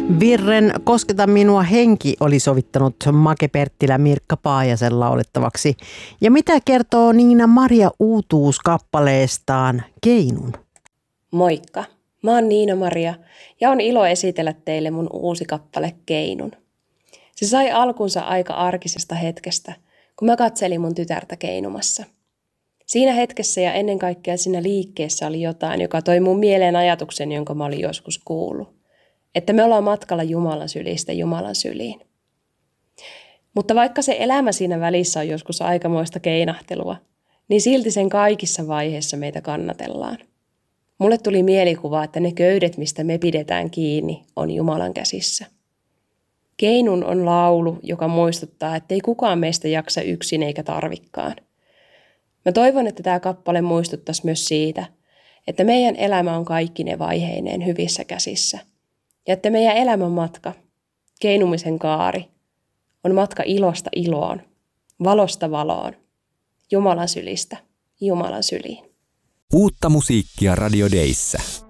Virren Kosketa minua henki oli sovittanut Make Perttilä Mirkka Paajasen laulettavaksi. Ja mitä kertoo Niina-Maria Uutuus kappaleestaan Keinun? Moikka, mä oon Niina-Maria ja on ilo esitellä teille mun uusi kappale Keinun. Se sai alkunsa aika arkisesta hetkestä, kun mä katselin mun tytärtä keinumassa. Siinä hetkessä ja ennen kaikkea siinä liikkeessä oli jotain, joka toi mun mieleen ajatuksen, jonka mä olin joskus kuullut. Että me ollaan matkalla Jumalan sylistä Jumalan syliin. Mutta vaikka se elämä siinä välissä on joskus aikamoista keinahtelua, niin silti sen kaikissa vaiheissa meitä kannatellaan. Mulle tuli mielikuva, että ne köydet, mistä me pidetään kiinni, on Jumalan käsissä. Keinun on laulu, joka muistuttaa, että ei kukaan meistä jaksa yksin eikä tarvikkaan. Mä toivon, että tämä kappale muistuttaisi myös siitä, että meidän elämä on kaikkine vaiheineen hyvissä käsissä. Ja että meidän elämän matka, keinumisen kaari, on matka ilosta iloon, valosta valoon, Jumalan sylistä Jumalan syliin. Uutta musiikkia Radio Dayssä.